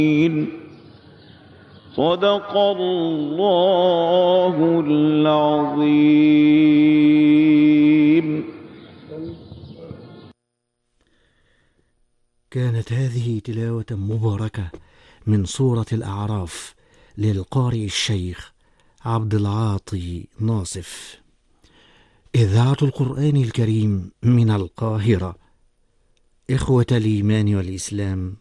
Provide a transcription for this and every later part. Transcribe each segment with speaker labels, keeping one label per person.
Speaker 1: صدق الله العظيم.
Speaker 2: كانت هذه تلاوة مباركة من سورة الأعراف للقارئ الشيخ عبد العاطي ناصف. إذاعة القرآن الكريم من القاهرة. إخوة الإيمان والإسلام،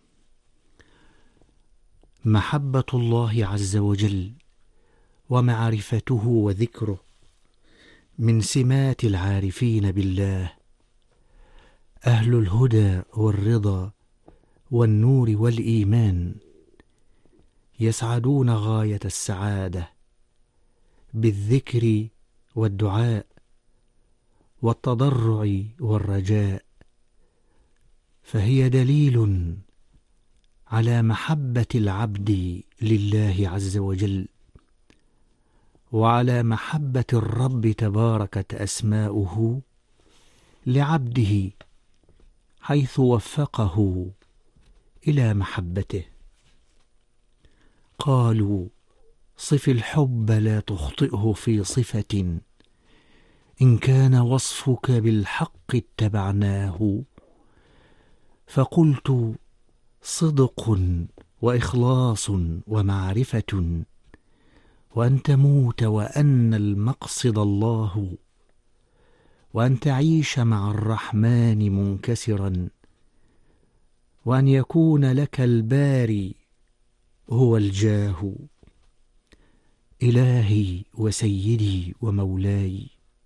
Speaker 2: محبة الله عز وجل ومعرفته وذكره من سمات العارفين بالله، أهل الهدى والرضا والنور والإيمان، يسعدون غاية السعادة بالذكر والدعاء والتضرع والرجاء، فهي دليل على محبة العبد لله عز وجل، وعلى محبة الرب تباركت أسماؤه لعبده، حيث وفقه إلى محبته. قالوا: صف الحب لا تخطئه في صفة، إن كان وصفك بالحق اتبعناه. فقلت: صدق وإخلاص ومعرفة، وأن تموت وأن المقصد الله، وأن تعيش مع الرحمن منكسرا، وأن يكون لك الباري هو الجاه. إلهي وسيدي ومولاي،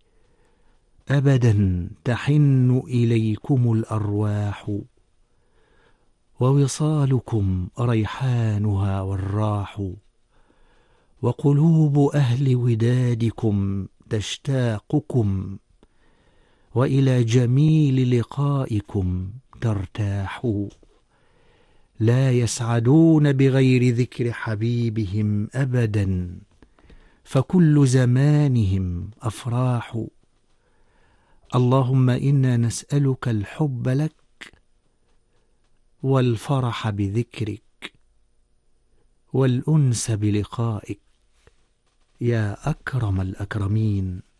Speaker 2: أبدا تحن إليكم الأرواح، ووصالكم ريحانها والراح، وقلوب أهل ودادكم تشتاقكم، وإلى جميل لقائكم ترتاح. لا يسعدون بغير ذكر حبيبهم أبدا، فكل زمانهم أفراح. اللهم إنا نسألك الحب لك والفرح بذكرك والأنس بلقائك يا أكرم الأكرمين.